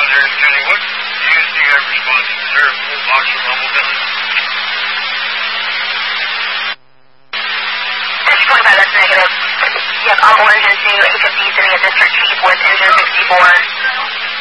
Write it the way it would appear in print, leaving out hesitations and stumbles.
Kenny, what units do you have responding? Is there a full box of rumble guns? 25, that's negative. You have Humble Engine 2, 850 sitting at District Chief with Engine 64.